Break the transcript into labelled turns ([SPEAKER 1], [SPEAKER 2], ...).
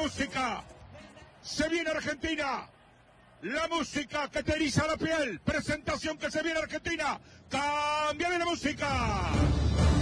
[SPEAKER 1] música. Se viene Argentina. La música que te eriza la piel. Presentación que se viene Argentina. Cambia de la música.